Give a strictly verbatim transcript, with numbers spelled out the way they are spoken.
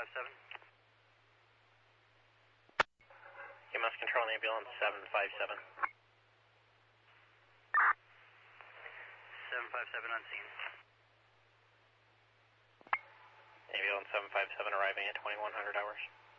five seven. You must control an ambulance seven five seven. seven five seven on scene. Ambulance seven five seven arriving at twenty-one hundred hours.